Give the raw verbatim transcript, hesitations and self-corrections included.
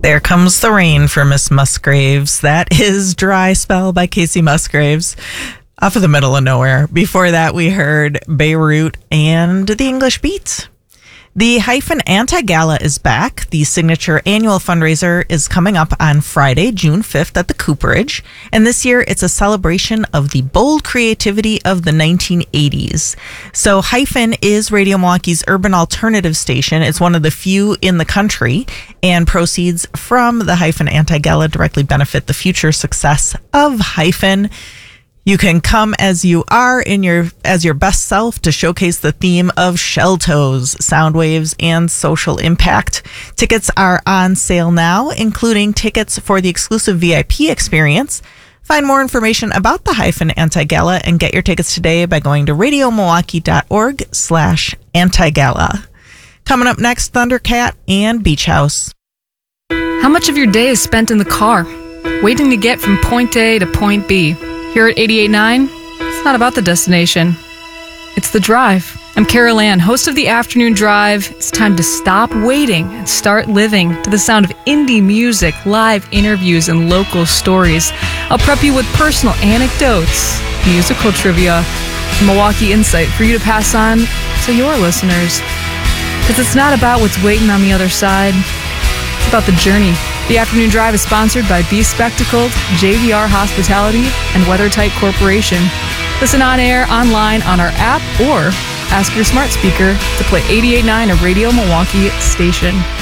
There Comes the Rain for Miss Musgraves. That is Dry Spell by Casey Musgraves off of the middle of nowhere. Before that, we heard Beirut and the English Beats. The Hyphen Anti-Gala is back. The signature annual fundraiser is coming up on Friday, June fifth at the Cooperage. And this year, it's a celebration of the bold creativity of the nineteen eighties. So Hyphen is Radio Milwaukee's urban alternative station. It's one of the few in the country. And proceeds from the Hyphen Anti-Gala directly benefit the future success of Hyphen. You can come as you are in your as your best self to showcase the theme of shell toes, sound waves, and social impact. Tickets are on sale now, including tickets for the exclusive V I P experience. Find more information about the Hyphen Anti-Gala and get your tickets today by going to radiomilwaukee.org slash anti-gala. Coming up next, Thundercat and Beach House. How much of your day is spent in the car, waiting to get from point A to point B? Here at eighty-eight point nine, it's not about the destination. It's the drive. I'm Carol Ann, host of the Afternoon Drive. It's time to stop waiting and start living to the sound of indie music, live interviews, and local stories. I'll prep you with personal anecdotes, musical trivia, and Milwaukee insight for you to pass on to your listeners. Because it's not about what's waiting on the other side. It's about the journey. The Afternoon Drive is sponsored by Be Spectacled, J V R Hospitality, and WeatherTight Corporation. Listen on air, online, on our app, or ask your smart speaker to play eighty-eight point nine, a Radio Milwaukee station.